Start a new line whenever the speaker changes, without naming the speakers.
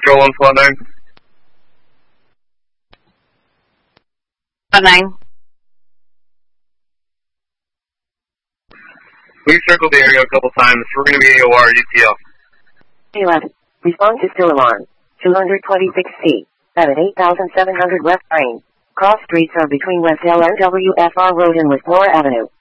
Control 149.
9.
We've circled the area a couple times. We're going to be AOR UTL.
11. Respond to still alarm. 226C. At 8,700 left train. Cross streets are between West LNWFR Road and Westmore Avenue.